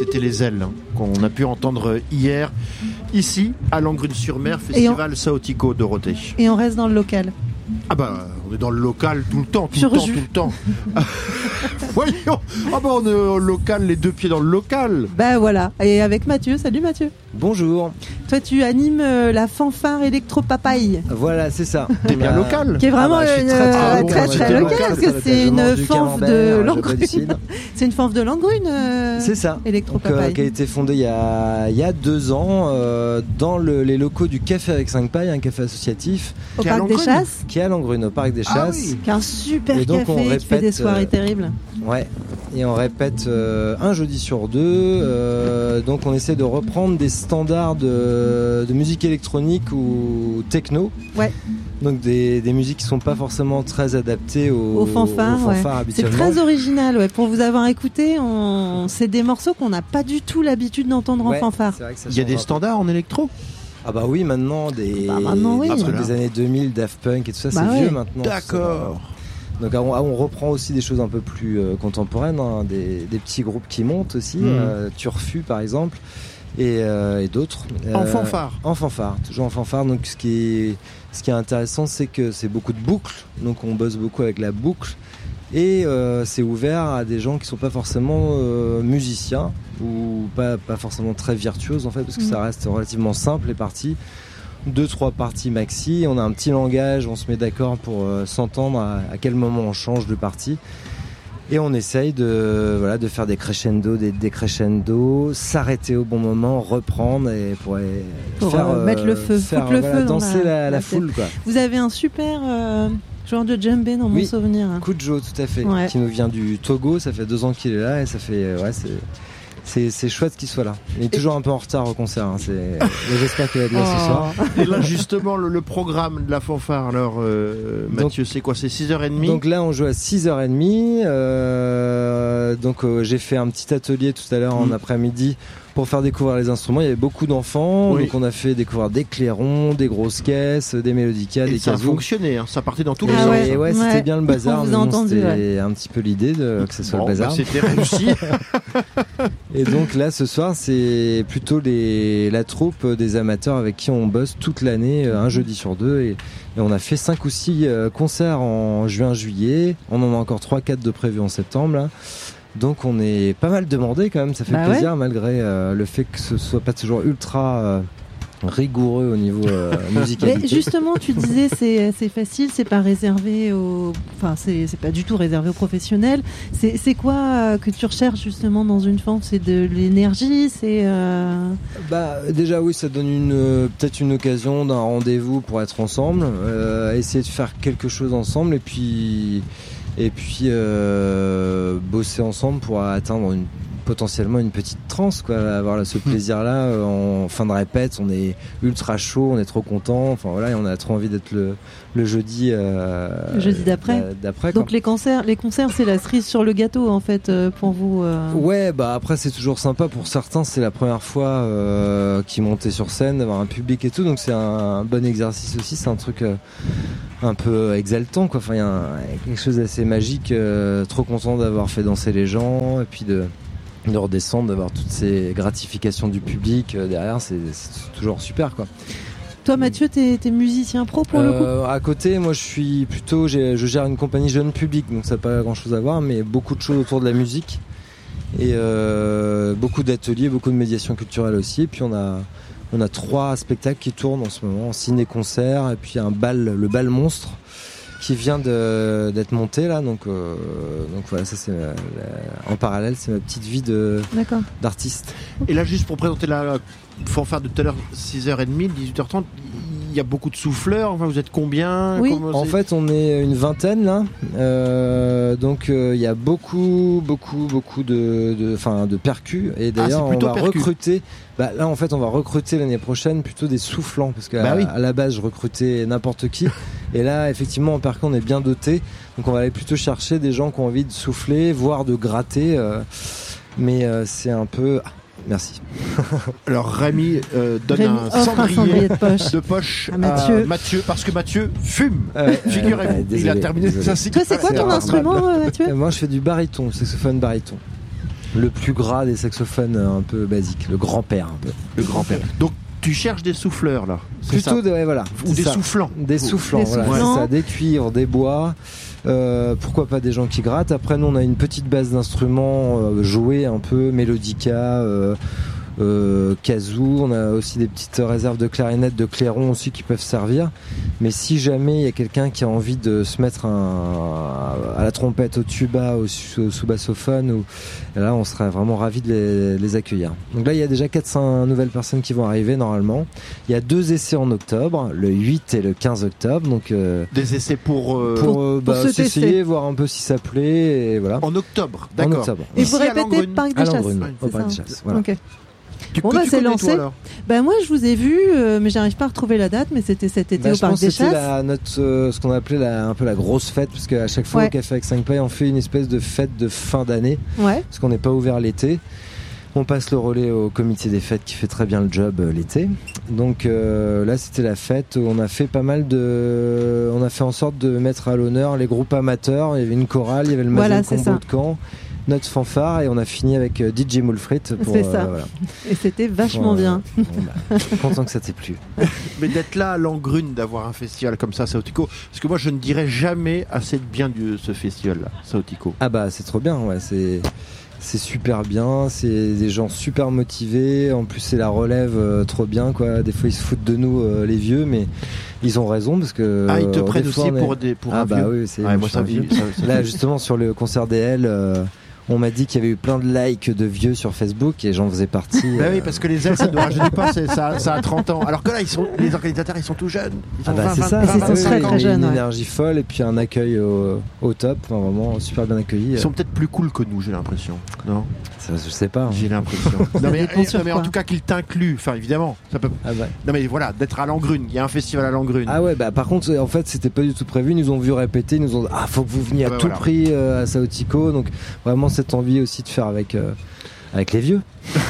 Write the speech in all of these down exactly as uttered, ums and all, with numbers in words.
c'était les ailes hein, qu'on a pu entendre hier, ici, à Langrune-sur-Mer, Festival on... Saotico Dorothée. Et on reste dans le local. Ah bah, on est dans le local tout le temps, tout Pur le temps, jus. tout le temps. Voyons, ah bah on est au local, les deux pieds dans le local. Bah voilà, et avec Mathieu, salut Mathieu. Bonjour. Toi tu animes euh, la fanfare électro-papaye. Voilà, c'est ça. T'es bien local. Qui est vraiment ah bah, une, très très, euh, bon, très, ouais, très ouais, locale, parce que c'est une fanfe de Langrune. C'est une fanfe de Langrune. Euh, c'est ça. Électro-papaye. Donc, euh, qui a été fondée il y a, il y a deux ans euh, dans le, les locaux du Café avec cinq pailles, un café associatif. Au qui Parc des Chasses. Qui est à Langrune, au Parc des Ah Chasses. oui. Qui est un super Et donc, café on répète, qui fait des soirées euh, terribles. Ouais. Et on répète euh, un jeudi sur deux. Euh, donc on essaie de reprendre des standards de, de musique électronique ou techno. Ouais. Donc des, des musiques qui sont pas forcément très adaptées aux, Aux fanfares, aux fanfares ouais. habituellement. C'est très original, ouais. Pour vous avoir écouté, on... c'est des morceaux qu'on n'a pas du tout l'habitude d'entendre Ouais, en fanfare. c'est vrai que ça Il y a change des un peu. standards en électro. Ah bah oui, maintenant des, Bah maintenant, oui. des trucs Ah, voilà. des années deux mille, Daft Punk et tout ça, Bah c'est ouais. vieux maintenant. D'accord. Donc on, on reprend aussi des choses un peu plus euh, contemporaines, hein, des, des petits groupes qui montent aussi, Mm. euh, Turfu par exemple, et, euh, et d'autres. En Euh, fanfare. En fanfare, toujours en fanfare. Donc ce qui est, ce qui est intéressant, c'est que c'est beaucoup de boucles, donc on bosse beaucoup avec la boucle. Et euh, c'est ouvert à des gens qui sont pas forcément euh, musiciens ou pas, pas forcément très virtuoses en fait, parce que Mm. ça reste relativement simple les parties. Deux, trois parties maxi, on a un petit langage, on se met d'accord pour euh, s'entendre à, à quel moment on change de partie. Et on essaye de, voilà, de faire des crescendo, des décrescendo, s'arrêter au bon moment, reprendre et pour, et Pour, faire euh, mettre le feu, faire, foutre le voilà, feu dans danser la- la, la, la foule quoi. Vous avez un super euh, joueur de djembé dans mon Oui. souvenir. Kujo, tout à fait, Ouais. qui nous vient du Togo, ça fait deux ans qu'il est là et ça fait, euh, ouais, c'est, c'est, c'est chouette qu'il soit là. Il est toujours un peu en retard au concert, hein, c'est, mais j'espère qu'il va être là ce soir. Et là, justement, le, le programme de la fanfare, alors, euh, Mathieu, c'est quoi? C'est six heures trente? Donc là, on joue à six heures trente. Euh, donc euh, j'ai fait un petit atelier tout à l'heure en Mm. après-midi pour faire découvrir les instruments. Il y avait beaucoup d'enfants, Oui. donc on a fait découvrir des clairons, des grosses caisses, des mélodicas, Et des ça a kazoo. fonctionné, hein, ça partait dans tous Et les Ah sens. ouais. ouais, ouais, Ouais. c'était bien le bazar, On vous mais a bon, entendu, c'était un petit peu l'idée de, que ce soit Bon, le bazar. bah, c'était réussi. Et donc là, ce soir, c'est plutôt les, la troupe des amateurs avec qui on bosse toute l'année, euh, un jeudi sur deux. Et, et on a fait cinq ou six euh, concerts en juin-juillet. On en a encore trois quatre de prévus en septembre. Là. Donc on est pas mal demandé quand même. Ça fait Bah plaisir ouais. malgré euh, le fait que ce soit pas toujours ultra euh, rigoureux au niveau euh, Mais musicalité. justement, tu disais c'est c'est facile, c'est pas réservé aux, enfin c'est c'est pas du tout réservé aux professionnels. C'est c'est quoi euh, que tu recherches justement dans une fanfe? C'est de l'énergie, c'est euh... Bah déjà oui, ça donne une euh, peut-être une occasion d'un rendez-vous pour être ensemble, euh, essayer de faire quelque chose ensemble et puis et puis euh, bosser ensemble pour atteindre une potentiellement une petite transe quoi, avoir ce plaisir là en fin de répète, on est ultra chaud, on est trop content, enfin voilà, et on a trop envie d'être le le jeudi euh, Le jeudi d'après. d'après quoi. Donc les concerts, les concerts c'est la cerise sur le gâteau en fait euh, pour vous. euh. Ouais, bah après c'est toujours sympa pour certains, c'est la première fois euh, qu'ils montaient sur scène, d'avoir un public et tout, donc c'est un, un bon exercice aussi, c'est un truc euh, un peu exaltant quoi. Enfin il y a un- quelque chose d'assez magique, euh, trop content d'avoir fait danser les gens et puis de de redescendre, d'avoir toutes ces gratifications du public euh, derrière, c'est, c'est toujours super quoi. Toi Mathieu, t'es t'es musicien pro pour le coup. Euh, à côté, moi je suis plutôt, j'ai, je gère une compagnie jeune public, donc ça n'a pas grand chose à voir, mais beaucoup de choses autour de la musique et euh, beaucoup d'ateliers, beaucoup de médiation culturelle aussi. Et puis on a, on a trois spectacles qui tournent en ce moment, ciné-concert et puis un bal, le bal monstre qui vient de, d'être monté là, donc euh, donc voilà, ça c'est la- la- en parallèle, c'est ma petite vie de D'accord. d'artiste. Et là, juste pour présenter la fanfare de tout à l'heure, six heures trente, dix-huit heures trente, il y a beaucoup de souffleurs, enfin, vous êtes combien? Oui. Comment En c'est- fait, on est une vingtaine là, euh, donc il euh, y a beaucoup, beaucoup, beaucoup de, de, enfin, de percus. Et d'ailleurs, c'est on plutôt va percus. recruter. Bah, là, en fait, on va recruter l'année prochaine plutôt des soufflants, parce qu'à Bah oui. à la base, je recrutais n'importe qui. Et là, effectivement, en percu, on est bien doté, donc on va aller plutôt chercher des gens qui ont envie de souffler, voire de gratter. euh, mais euh, c'est un peu. Ah, merci. Alors Rémi euh, donne Rémi un offre un cendrier cendrier de poche. de poche À Mathieu. à Mathieu, parce que Mathieu fume. Ouais, Figurez-vous, ouais, il a désolé, terminé désolé. sa cigarette. Toi c'est quoi c'est ton rare. instrument euh, Mathieu? Et moi, je fais du baryton, saxophone baryton. le plus gras des saxophones un peu basiques, le grand-père un peu. Le grand-père. Donc tu cherches des souffleurs là. C'est Plutôt ça. de, ouais, voilà. Ou des ça. soufflants. Des soufflants, Des voilà, soufflants. c'est ça, des cuivres, des bois. Euh, pourquoi pas des gens qui grattent. Après nous on a une petite base d'instruments euh, joués un peu, mélodica, euh, euh, kazoo, on a aussi des petites réserves de clarinettes, de clairons aussi qui peuvent servir. Mais si jamais il y a quelqu'un qui a envie de se mettre un, à la trompette, au tuba, au, au sous-bassophone, ou, là on serait vraiment ravis de les, les accueillir. Donc là il y a déjà quatre cents nouvelles personnes qui vont arriver normalement. Il y a deux essais en octobre, le huit et le quinze octobre. Donc euh, des essais pour euh... pour, euh, pour bah, se s'essayer, tester. voir un peu si ça plaît et voilà. en octobre, En d'accord. octobre. Et Ici, vous à répétez Langrune. Parc des À Chasses. Langrune, Ouais, au c'est Parc des ça. Chasses, voilà. Ok. Tu, Bon, que bah, tu c'est connais, lancé. toi, alors Ben moi je vous ai vu, euh, mais j'arrive pas à retrouver la date, mais c'était cet été Bah, au je Parc pense des que c'était Chasses. la, notre, euh, ce qu'on appelait la, un peu la grosse fête, parce qu'à chaque fois Ouais. au Café avec cinq pailles, on fait une espèce de fête de fin d'année, Ouais. parce qu'on n'est pas ouvert l'été. On passe le relais au comité des fêtes qui fait très bien le job euh, l'été. Donc euh, là c'était la fête, on a fait pas mal de... On a fait en sorte de mettre à l'honneur les groupes amateurs, il y avait une chorale, il y avait le Voilà, Mazel c'est Combo ça. de Caen, notre fanfare, et on a fini avec euh, D J Moulfrit pour... C'est ça. voilà. Et c'était vachement Ouais, bien. Bon, bah, je suis content que ça t'ait plu. Mais d'être là à Langrune, d'avoir un festival comme ça, Saotico, parce que moi je ne dirais jamais assez de bien de ce festival-là, Saotico. Ah bah c'est trop bien, ouais, c'est c'est super bien, c'est des gens super motivés, en plus c'est la relève euh, trop bien quoi. Des fois ils se foutent de nous euh, les vieux, mais ils ont raison parce que Ah, ils te euh, prennent des fois, aussi on est- pour, des, pour ah un bah vieux. oui, c'est Ouais, moi, je suis un ça, vieux. ça, ça- Là justement sur le concert D L, euh, on m'a dit qu'il y avait eu plein de likes de vieux sur Facebook et j'en faisais partie. Bah euh, oui, parce que les ailes, ça ne rajeunit pas, c'est- ça, ça a trente ans. Alors que là, ils sont, les organisateurs, ils sont tout jeunes. Ils Ah ont bah vingt, c'est ça, vingt, c'est vingt, ça, vingt-cinq très, ans. très jeune, une ouais. énergie folle et puis un accueil au, au top, enfin, vraiment super bien accueilli. Ils sont peut-être plus cool que nous, j'ai l'impression. Non, Ça, je sais pas. hein. j'ai l'impression. Non mais, dépend sur non, mais en quoi. tout cas qu'ils t'incluent. Enfin évidemment, ça peut. Ah bah. Non mais voilà, d'être à Langrune, il y a un festival à Langrune. Ah ouais, bah par contre, en fait, c'était pas du tout prévu. Ils nous ont vu répéter, ils nous ont dit ah, faut que vous veniez à Ah bah tout voilà. prix euh, à Saotico. Donc vraiment cette envie aussi de faire avec euh, avec les vieux.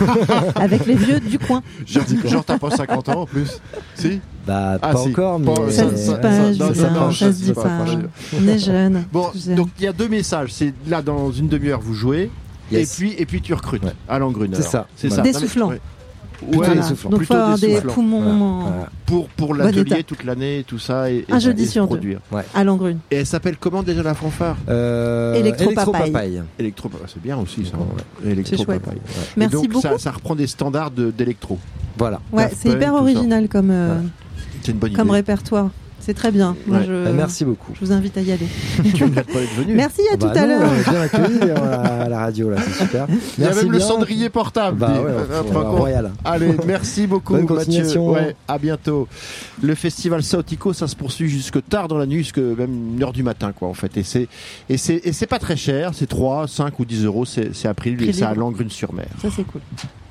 Avec les vieux du coin. Genre, genre t'as pas cinquante ans en plus. Si. Bah Ah, pas si. encore, mais Pas- Ça ça- se ça- dit pas, ça- Julien, non, ça marche, ça se ça dit se dit pas, pas. franchement. On est jeunes. Bon, J'aime. donc il y a deux messages. C'est là dans une demi-heure vous jouez. Yes. Et puis et puis tu recrutes Ouais. à Langrune. C'est alors. ça. C'est Voilà. ça. Des Non, mais- soufflants. ouais. Plutôt Ouais, des Voilà. soufflants. Donc Plutôt faut avoir des des soufflants. poumons Voilà. Voilà. pour pour Bon l'atelier état. toute l'année, tout ça et, et Un ça- jeudi et se sur deux. produire. à Langrune. Et elle s'appelle comment déjà la fanfare? Euh, Électro-papaye. Électro-papaye. Électro, ah, c'est bien aussi ça. Ouais. Électro C'est chouette. papaye. Et Merci donc, beaucoup. Ça, ça reprend des standards de- d'électro. Voilà. Ouais, Daft c'est Punk, hyper tout ça. original comme, euh, Voilà. C'est une bonne comme idée. répertoire. C'est très bien. Moi, Ouais. je, Bah, merci beaucoup. je vous invite à y aller. Tu regrettes pas d'être venu. Merci, à Bah tout à non, l'heure. on est bien accueillis à, à la radio là, c'est super. Il y a Merci même le bien. cendrier portable. Bah dit. ouais, Euh, on- prends on- compte. royal. Allez, merci beaucoup Bonne Mathieu. continuation. Ouais, à bientôt. Le festival Saotico, ça se poursuit jusque tard dans la nuit, jusque même une heure du matin, quoi, en fait. Et c'est, et c'est, et c'est pas très cher, c'est trois, cinq ou dix euros, c'est, c'est à prix, Prix et c'est à libre. Langrune-sur-Mer. Ça, c'est cool.